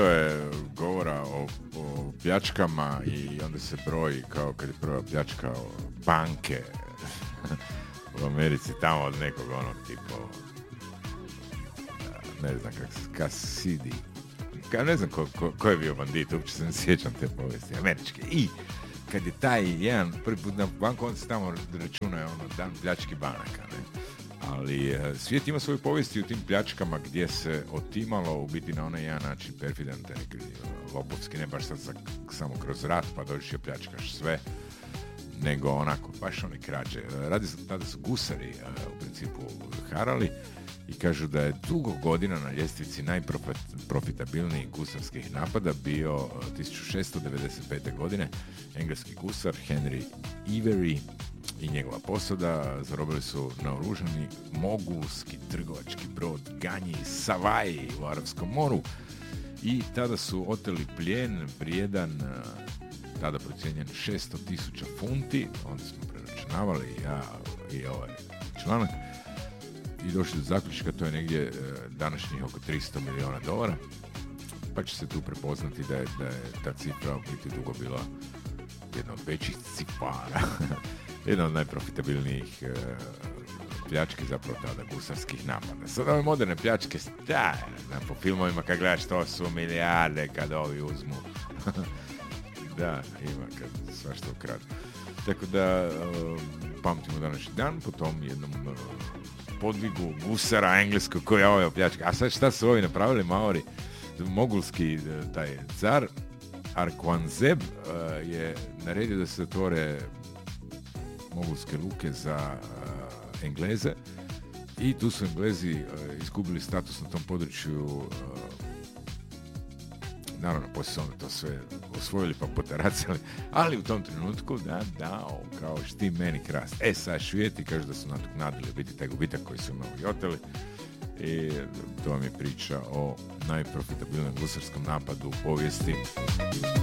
bilo je govora o pljačkama i onda se broji kao kad je prva pljačka banke u Americi, tamo od nekog onog tipo, ne znam kak Cassidy. Ne znam ko je bio bandit, uopće se ne sjećam te povijesti, američke. I kad je taj jedan prvi put na banku, on se tamo računa dan pljački banaka, ne? Ali svijet ima svoju povijesti u tim pljačkama gdje se otimalo u biti na onaj jedan način perfidan, lopovski, ne baš sad samo kroz rat pa dođeš i pljačkaš sve, nego onako, baš one krađe. Tada su gusari u principu harali i kažu da je dugo godina na ljestvici najprofitabilnijih gusarskih napada bio 1695. godine engleski gusar Henry Ivery i njegova posada. Zarobili su naoružani mogulski trgovački brod Ganji Savaji u Arapskom moru i tada su oteli plijen vrijedan, tada procijenjen 600.000 funti. Onda smo preračunavali ja i ovaj članak i došli do zaključka, to je negdje današnjih oko $300 milijuna, pa će se tu prepoznati da je ta cifra u biti dugo bila jedna od većih cifara, jedna od najprofitabilnijih pljački, zapravo tada gusarskih napada. Sad ove moderne pljačke, po filmovima kad gledaš, to su milijarde kad ovi uzmu. Da, ima kad svašta ukradu. Tako da pamtimo današnji dan po tom jednom podvigu gusara engleskog koji je ovaj pljačka. A sad šta su ovi napravili Maori? Mogulski taj car Aurangzeb je naredio da se otvore mogulske luke za Engleze i tu su Englezi izgubili status na tom području. Naravno, poslije su onda to sve osvojili pa potaracali, ali u tom trenutku kao šti meni krast. Sad Švijeti kažu da su nadoknadili biti taj gubitak koji su imali i oteli. I to vam je priča o najprofitabilnom gusarskom napadu u povijesti.